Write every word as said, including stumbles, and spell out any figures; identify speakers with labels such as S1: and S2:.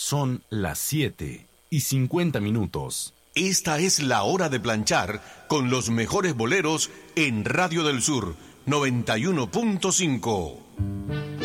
S1: Son las siete y cincuenta minutos.
S2: Esta es la hora de planchar con los mejores boleros en Radio del Sur noventa y uno punto cinco.